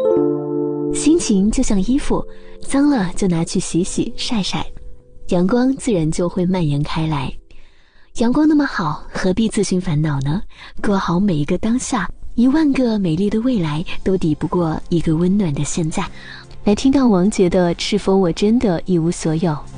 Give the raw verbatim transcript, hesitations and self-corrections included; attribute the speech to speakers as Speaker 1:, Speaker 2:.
Speaker 1: 心情就像衣服，脏了就拿去洗洗晒晒，阳光自然就会蔓延开来。阳光那么好，何必自寻烦恼呢？过好每一个当下，一万个美丽的未来都抵不过一个温暖的现在。来听到王杰的《是否我真的一无所有》。